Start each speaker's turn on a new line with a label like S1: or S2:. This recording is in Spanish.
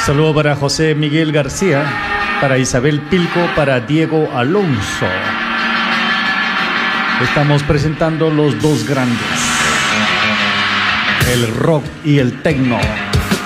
S1: Saludo para José Miguel García, para Isabel Pilco, para Diego Alonso. Estamos presentando los dos grandes, el rock y el techno.